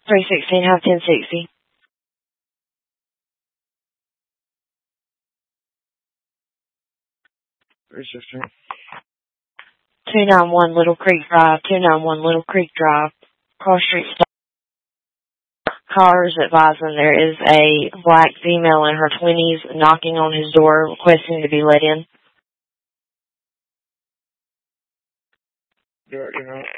316, have 1060. Where's your friend? 291 Little Creek Drive, 291 Little Creek Drive, Cross Street stop. Callers advising there is a black female in her 20s knocking on his door requesting to be let in. You know.